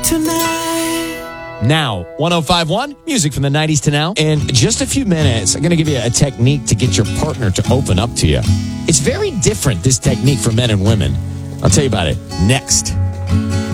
tonight. Now, 105.1, music from the 90s to now. In just a few minutes, I'm going to give you a technique to get your partner to open up to you. It's very different, this technique for men and women. I'll tell you about it next.